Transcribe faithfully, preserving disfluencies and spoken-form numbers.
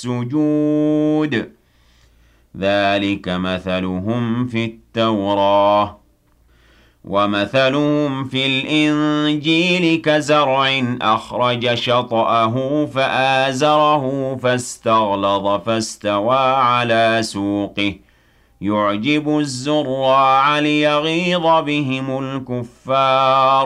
السُّجُودِ ذَلِكَ مَثَلُهُمْ فِي التَّوْرَاةِ وَمَثَلُهُمْ فِي الْإِنجِيلِ كَزَرْعٍ أَخْرَجَ شَطْأَهُ فَآزَرَهُ فَاسْتَغْلَظَ فَاسْتَوَىٰ عَلَىٰ سُوقِهِ يُعْجِبُ الزُّرَّاعَ لِيَغِيظَ بِهِمُ الْكُفَّارَ